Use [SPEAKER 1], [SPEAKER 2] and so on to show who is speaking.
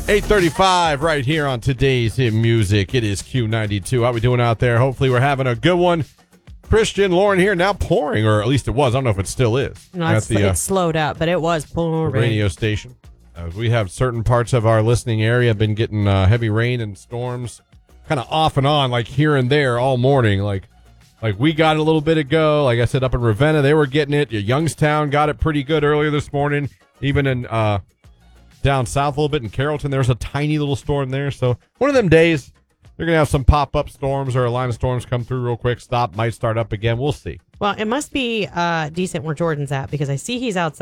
[SPEAKER 1] 8:35 right here on today's Hit Music. It is Q92. How we doing out there? Hopefully we're having a good one. Christian, Lauren here, now pouring, or at least it was. I don't know if it still is.
[SPEAKER 2] No, it's slowed up, but it was pouring.
[SPEAKER 1] Radio station. We have certain parts of our listening area been getting heavy rain and storms kind of off and on, like here and there all morning. Like we got it a little bit ago. Like I said, up in Ravenna, they were getting it. Youngstown got it pretty good earlier this morning. Even in down south a little bit in Carrollton, there's a tiny little storm there. So one of them days, you're going to have some pop-up storms or a line of storms come through real quick, stop, might start up again. We'll see.
[SPEAKER 2] Well, it must be decent where Jordan's at because I see he's outside.